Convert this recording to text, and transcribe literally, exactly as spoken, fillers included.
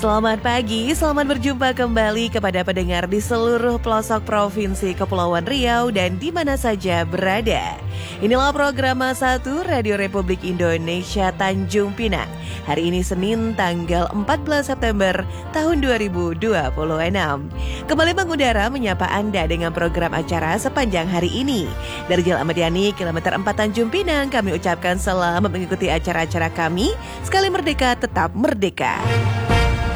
Selamat pagi, selamat berjumpa kembali kepada pendengar di seluruh pelosok Provinsi Kepulauan Riau dan di mana saja berada. Inilah program satu Radio Republik Indonesia Tanjung Pinang. Hari ini Senin tanggal empat belas September tahun dua ribu dua puluh enam. Kembali mengudara menyapa Anda dengan program acara sepanjang hari ini. Dari Jalan Ahmad Yani, kilometer empat Tanjung Pinang, kami ucapkan selamat mengikuti acara-acara kami. Sekali merdeka, tetap merdeka.